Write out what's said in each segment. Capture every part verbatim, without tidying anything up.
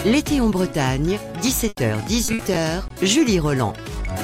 L'été en Bretagne, dix-sept heures dix-huit heures, Julie Roland.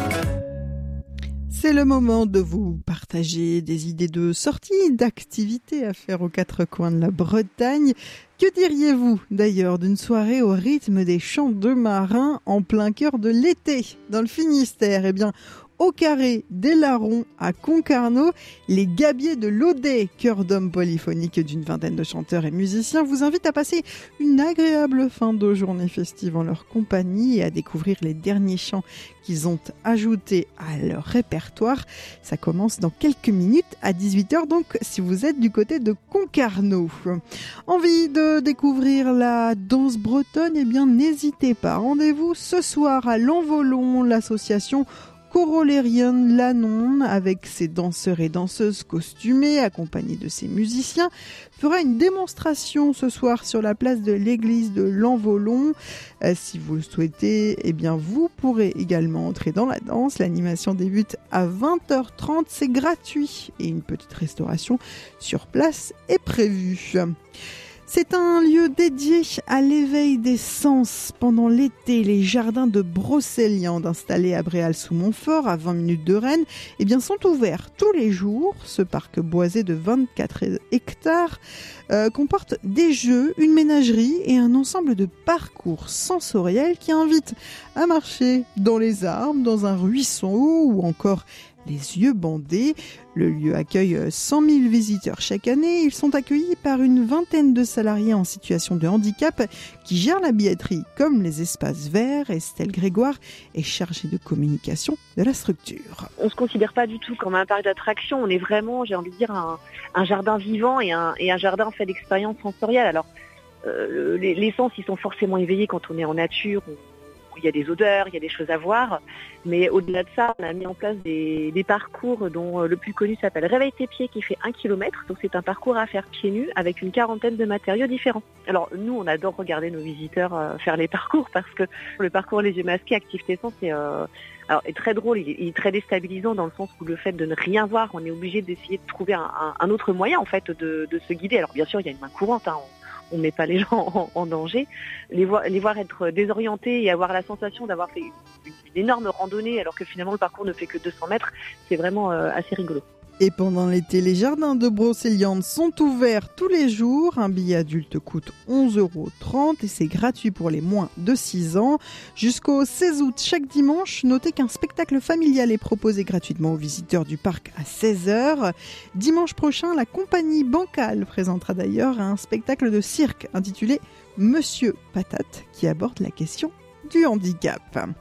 C'est le moment de vous partager des idées de sorties, d'activités à faire aux quatre coins de la Bretagne. Que diriez-vous d'ailleurs d'une soirée au rythme des chants de marins en plein cœur de l'été dans le Finistère? Eh bien, au Carré des Larrons à Concarneau, les Gabiers de l'Audet, chœur d'hommes polyphonique d'une vingtaine de chanteurs et musiciens, vous invitent à passer une agréable fin de journée festive en leur compagnie et à découvrir les derniers chants qu'ils ont ajoutés à leur répertoire. Ça commence dans quelques minutes à dix-huit heures, donc si vous êtes du côté de Concarneau. Envie de découvrir la danse bretonne? Eh bien, n'hésitez pas. Rendez-vous ce soir à l'Envolon, l'association Corolérien Lannon, avec ses danseurs et danseuses costumés, accompagnés de ses musiciens, fera une démonstration ce soir sur la place de l'église de l'Envolon. Euh, si vous le souhaitez, eh bien, vous pourrez également entrer dans la danse. L'animation débute à vingt heures trente, c'est gratuit et une petite restauration sur place est prévue. C'est un lieu dédié à l'éveil des sens. Pendant l'été, les jardins de Brocéliande, installés à Bréal-sous-Montfort, à vingt minutes de Rennes, eh bien, sont ouverts tous les jours. Ce parc boisé de vingt-quatre hectares euh, comporte des jeux, une ménagerie et un ensemble de parcours sensoriels qui invitent à marcher dans les arbres, dans un ruisseau ou encore les yeux bandés. Le lieu accueille cent mille visiteurs chaque année. Ils sont accueillis par une vingtaine de salariés en situation de handicap qui gèrent la billetterie comme les espaces verts. Estelle Grégoire est chargée de communication de la structure. On ne se considère pas du tout comme un parc d'attractions. On est vraiment, j'ai envie de dire, un, un jardin vivant et un, et un jardin fait d'expériences sensorielles. Alors, euh, les, les sens, ils sont forcément éveillés quand on est en nature. On, il y a des odeurs, il y a des choses à voir, mais au-delà de ça, on a mis en place des, des parcours dont le plus connu s'appelle Réveille tes pieds, qui fait un kilomètre, donc c'est un parcours à faire pieds nus avec une quarantaine de matériaux différents. Alors nous, on adore regarder nos visiteurs euh, faire les parcours parce que le parcours Les Yeux Masqués, Active tes sens, c'est euh, alors, est très drôle, il est, il est très déstabilisant dans le sens où le fait de ne rien voir, on est obligé d'essayer de trouver un, un, un autre moyen en fait de, de se guider. Alors bien sûr, il y a une main courante, hein, on ne met pas les gens en, en danger. Les voir, les voir être désorientés et avoir la sensation d'avoir fait une, une énorme randonnée alors que finalement le parcours ne fait que deux cents mètres, c'est vraiment euh, assez rigolo. Et pendant l'été, les jardins de Brocéliande sont ouverts tous les jours. Un billet adulte coûte onze euros trente et c'est gratuit pour les moins de six ans. Jusqu'au seize août, chaque dimanche, notez qu'un spectacle familial est proposé gratuitement aux visiteurs du parc à seize heures. Dimanche prochain, la compagnie Bancal présentera d'ailleurs un spectacle de cirque intitulé Monsieur Patate qui aborde la question du handicap.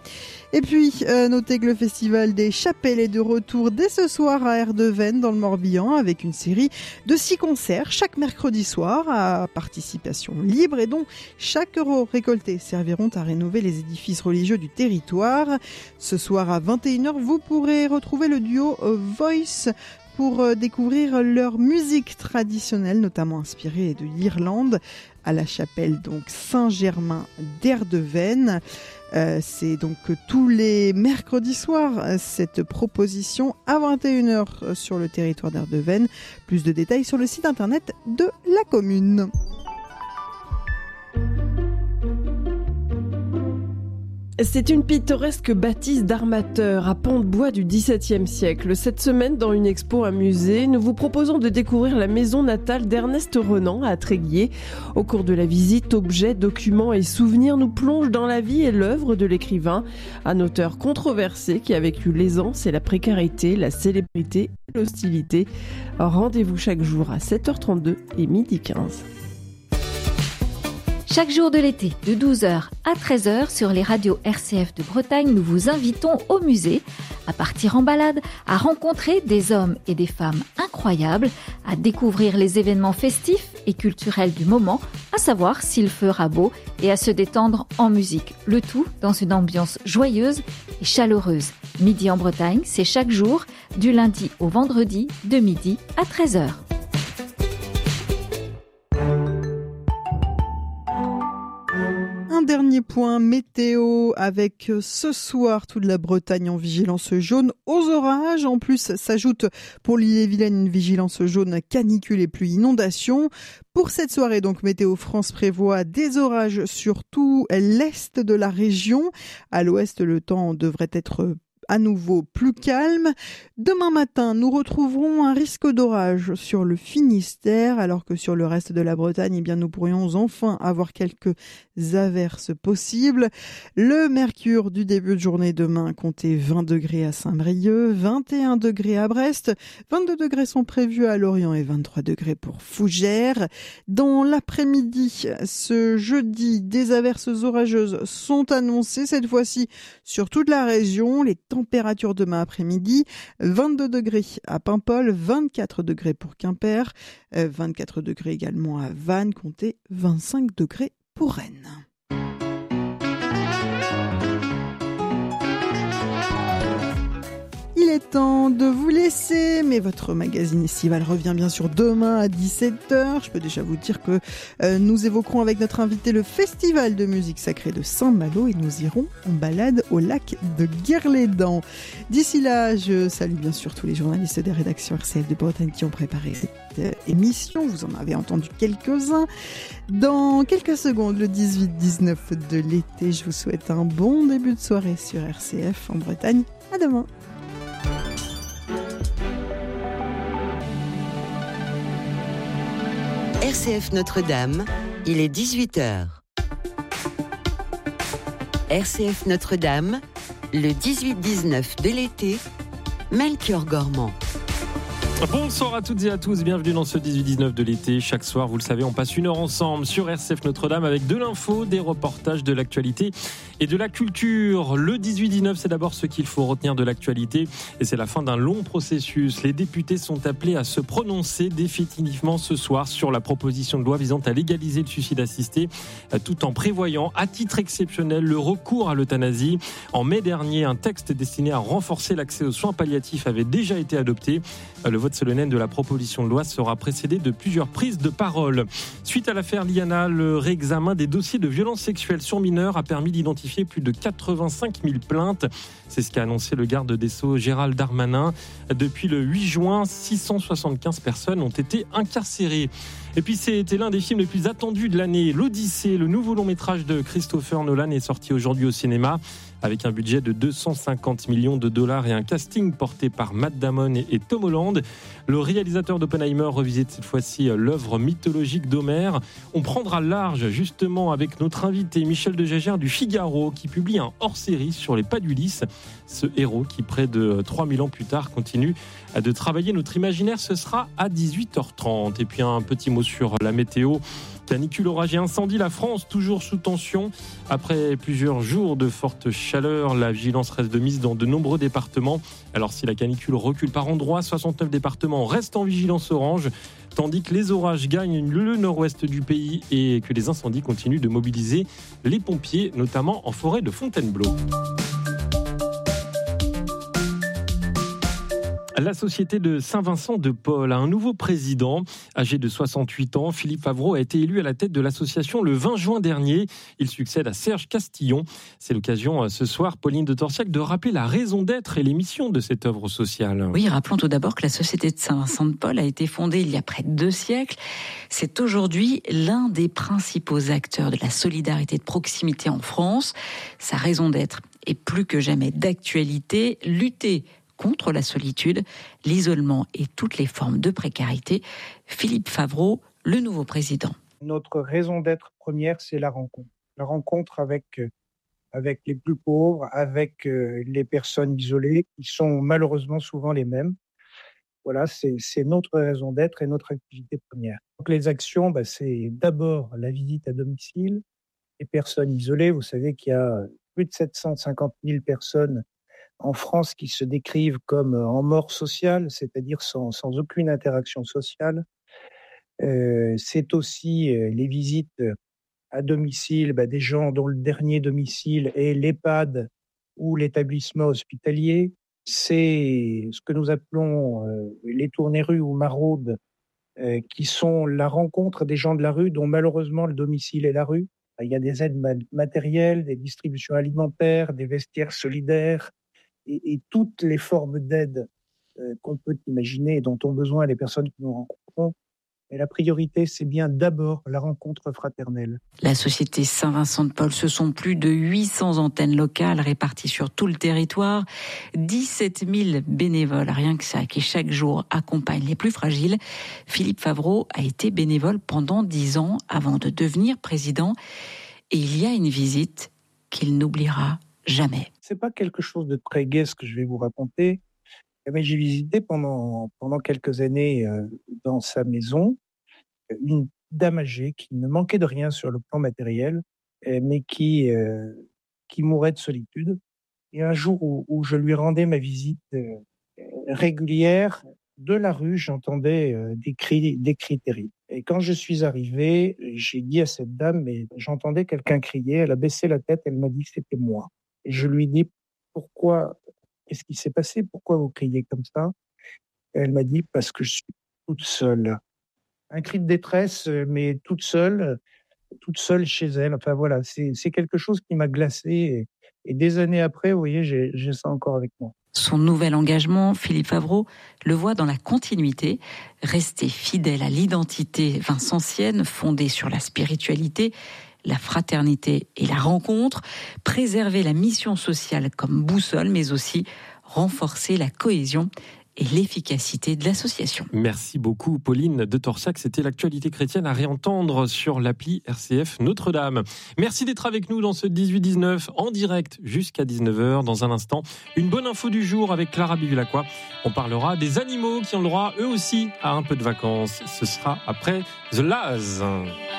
Et puis, euh, notez que le festival des Chapelles est de retour dès ce soir à Erdevenne dans le Morbihan avec une série de six concerts chaque mercredi soir à participation libre et dont chaque euro récolté serviront à rénover les édifices religieux du territoire. Ce soir à vingt et une heures, vous pourrez retrouver le duo Voice pour découvrir leur musique traditionnelle, notamment inspirée de l'Irlande, à la chapelle donc Saint-Germain d'Erdevenne. Euh, c'est donc tous les mercredis soirs cette proposition à vingt et une heures sur le territoire d'Erdevenne. Plus de détails sur le site internet de la commune. C'est une pittoresque bâtisse d'armateurs à pans de bois du dix-septième siècle. Cette semaine, dans une expo à musée, nous vous proposons de découvrir la maison natale d'Ernest Renan à Tréguier. Au cours de la visite, objets, documents et souvenirs nous plongent dans la vie et l'œuvre de l'écrivain. Un auteur controversé qui a vécu l'aisance et la précarité, la célébrité et l'hostilité. Rendez-vous chaque jour à sept heures trente-deux et midi quinze. Chaque jour de l'été, de douze heures à treize heures, sur les radios R C F de Bretagne, nous vous invitons au musée, à partir en balade, à rencontrer des hommes et des femmes incroyables, à découvrir les événements festifs et culturels du moment, à savoir s'il fera beau et à se détendre en musique. Le tout dans une ambiance joyeuse et chaleureuse. Midi en Bretagne, c'est chaque jour, du lundi au vendredi, de midi à treize heures. dernier point météo avec ce soir toute la Bretagne en vigilance jaune aux orages. En plus, s'ajoute pour l'Ille-et-Vilaine une vigilance jaune canicule et pluie inondation. Pour cette soirée, donc, Météo France prévoit des orages sur tout l'est de la région. À l'ouest, le temps devrait être à nouveau plus calme. Demain matin, nous retrouverons un risque d'orage sur le Finistère, alors que sur le reste de la Bretagne, eh bien, nous pourrions enfin avoir quelques averses possibles. Le mercure du début de journée demain comptait vingt degrés à Saint-Brieuc, vingt et un degrés à Brest, vingt-deux degrés sont prévus à Lorient et vingt-trois degrés pour Fougères. Dans l'après-midi, ce jeudi, des averses orageuses sont annoncées, cette fois-ci sur toute la région. Les température demain après-midi, vingt-deux degrés à Paimpol, vingt-quatre degrés pour Quimper, vingt-quatre degrés également à Vannes, comptez vingt-cinq degrés pour Rennes. Il est temps de vous laisser, mais votre magazine estival revient bien sûr demain à dix-sept heures. Je peux déjà vous dire que euh, nous évoquerons avec notre invité le Festival de musique sacrée de Saint-Malo et nous irons en balade au lac de Guerlédan. D'ici là, je salue bien sûr tous les journalistes des rédactions R C F de Bretagne qui ont préparé cette euh, émission. Vous en avez entendu quelques-uns. Dans quelques secondes, le dix-huit dix-neuf de l'été, je vous souhaite un bon début de soirée sur R C F en Bretagne. À demain. R C F Notre-Dame, il est dix-huit heures. R C F Notre-Dame, le dix-huit dix-neuf de l'été, Melchior Gormand. Bonsoir à toutes et à tous, bienvenue dans ce dix-huit dix-neuf de l'été. Chaque soir, vous le savez, on passe une heure ensemble sur R C F Notre-Dame avec de l'info, des reportages, de l'actualité et de la culture. Le dix-huit dix-neuf, c'est d'abord ce qu'il faut retenir de l'actualité et c'est la fin d'un long processus. Les députés sont appelés à se prononcer définitivement ce soir sur la proposition de loi visant à légaliser le suicide assisté tout en prévoyant à titre exceptionnel le recours à l'euthanasie. En mai dernier, un texte destiné à renforcer l'accès aux soins palliatifs avait déjà été adopté. Le vote solennel de la proposition de loi sera précédé de plusieurs prises de parole. Suite à l'affaire Liana, le réexamen des dossiers de violences sexuelles sur mineurs a permis d'identifier plus de quatre-vingt-cinq mille plaintes. C'est ce qu'a annoncé le garde des Sceaux Gérald Darmanin. Depuis le huit juin, six cent soixante-quinze personnes ont été incarcérées. Et puis c'était l'un des films les plus attendus de l'année, l'Odyssée, le nouveau long métrage de Christopher Nolan est sorti aujourd'hui au cinéma. Avec un budget de deux cent cinquante millions de dollars et un casting porté par Matt Damon et Tom Holland. Le réalisateur d'Oppenheimer revisite cette fois-ci l'œuvre mythologique d'Homère. On prendra large justement avec notre invité Michel Degégère du Figaro qui publie un hors-série sur les pas d'Ulysse. Ce héros qui près de trois mille ans plus tard continue de travailler notre imaginaire. Ce sera à dix-huit heures trente. Et puis un petit mot sur la météo. Canicule, orage et incendie, la France toujours sous tension. Après plusieurs jours de forte chaleur, la vigilance reste de mise dans de nombreux départements. Alors si la canicule recule par endroits, soixante-neuf départements restent en vigilance orange, tandis que les orages gagnent le nord-ouest du pays et que les incendies continuent de mobiliser les pompiers, notamment en forêt de Fontainebleau. La société de Saint-Vincent-de-Paul a un nouveau président. Âgé de soixante-huit ans, Philippe Favreau a été élu à la tête de l'association le vingt juin dernier. Il succède à Serge Castillon. C'est l'occasion ce soir, Pauline de Torsiac, de rappeler la raison d'être et les missions de cette œuvre sociale. Oui, rappelons tout d'abord que la société de Saint-Vincent-de-Paul a été fondée il y a près de deux siècles. C'est aujourd'hui l'un des principaux acteurs de la solidarité de proximité en France. Sa raison d'être est plus que jamais d'actualité, lutter contre la solitude, l'isolement et toutes les formes de précarité. Philippe Favreau, le nouveau président. Notre raison d'être première, c'est la rencontre. La rencontre avec, avec les plus pauvres, avec les personnes isolées, qui sont malheureusement souvent les mêmes. Voilà, c'est, c'est notre raison d'être et notre activité première. Donc les actions, bah, c'est d'abord la visite à domicile, les personnes isolées. Vous savez qu'il y a plus de sept cent cinquante mille personnes en France qui se décrivent comme en mort sociale, c'est-à-dire sans, sans aucune interaction sociale. Euh, c'est aussi euh, les visites à domicile bah, des gens dont le dernier domicile est l'EHPAD ou l'établissement hospitalier. C'est ce que nous appelons euh, les tournées-rues ou maraudes, euh, qui sont la rencontre des gens de la rue dont malheureusement le domicile est la rue. Il y a des aides matérielles, des distributions alimentaires, des vestiaires solidaires et, et toutes les formes d'aide euh, qu'on peut imaginer et dont ont besoin les personnes que nous rencontrons. Mais la priorité, c'est bien d'abord la rencontre fraternelle. La Société Saint-Vincent-de-Paul, ce sont plus de huit cents antennes locales réparties sur tout le territoire, dix-sept mille bénévoles, rien que ça, qui chaque jour accompagnent les plus fragiles. Philippe Favreau a été bénévole pendant dix ans avant de devenir président. Et il y a une visite qu'il n'oubliera jamais. C'est pas quelque chose de très gai ce que je vais vous raconter. Mais j'ai visité pendant, pendant quelques années euh, dans sa maison une dame âgée qui ne manquait de rien sur le plan matériel, euh, mais qui, euh, qui mourait de solitude. Et un jour où, où je lui rendais ma visite euh, régulière, de la rue, j'entendais euh, des cris, des cris terribles. Et quand je suis arrivé, j'ai dit à cette dame, mais j'entendais quelqu'un crier, elle a baissé la tête, elle m'a dit que c'était moi. Et je lui dis, pourquoi Qu'est-ce qui s'est passé? Pourquoi vous criez comme ça? Et elle m'a dit, parce que je suis toute seule. Un cri de détresse, mais toute seule, toute seule chez elle. Enfin voilà, c'est, c'est quelque chose qui m'a glacé. Et, et des années après, vous voyez, j'ai, j'ai ça encore avec moi. Son nouvel engagement, Philippe Favreau, le voit dans la continuité, rester fidèle à l'identité vincentienne, fondée sur la spiritualité, la fraternité et la rencontre, préserver la mission sociale comme boussole, mais aussi renforcer la cohésion et l'efficacité de l'association. Merci beaucoup Pauline de Torsac, c'était l'actualité chrétienne à réentendre sur l'appli R C F Notre-Dame. Merci d'être avec nous dans ce dix-huit dix-neuf en direct jusqu'à dix-neuf heures. Dans un instant, une bonne info du jour avec Clara Bivilacqua. On parlera des animaux qui ont le droit eux aussi à un peu de vacances. Ce sera après The Laz.